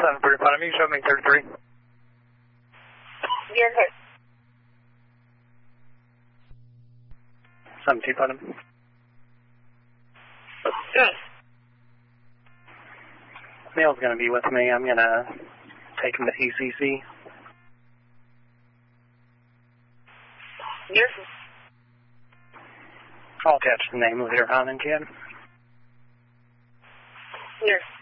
7-3 Putnam, you show me 33. You're good. 7-2 Putnam. Good. Neil's going to be with me. I'm going to take him to ECC. You're I'll catch the name later on in, kid. You're